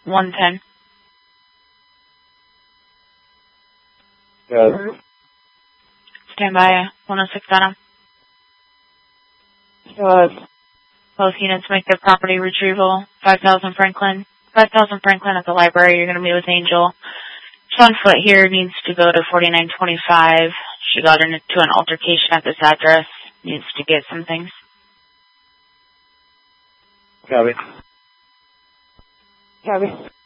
110. Yes. Stand by 106 Adam. Yes. Both units make their property retrieval. 5000 Franklin. 5000 Franklin at the library. You're going to meet with Angel. She's on foot here. Needs to go to 4925. She got into an altercation at this address. Needs to get some things. Copy. Copy.